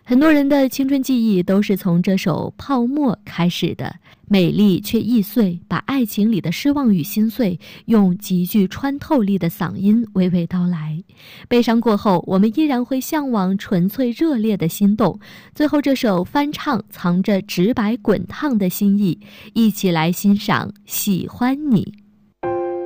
很多人的青春记忆都是从这首《泡沫》开始的，美丽却易碎，把爱情里的失望与心碎用极具穿透力的嗓音娓娓道来。悲伤过后，我们依然会向往纯粹热烈的心动。最后这首翻唱藏着直白滚烫的心意，一起来欣赏《喜欢你》。